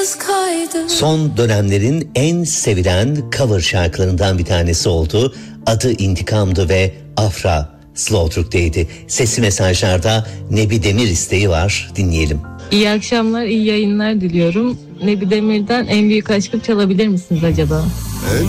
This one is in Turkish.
Son dönemlerin en sevilen cover şarkılarından bir tanesi oldu. Adı İntikam'dı ve Afra Slow Türk'teydi. Sesli mesajlarda Nebi Demir isteği var. Dinleyelim. İyi akşamlar, iyi yayınlar diliyorum. Nebi Demir'den En Büyük Aşkım çalabilir misiniz acaba? En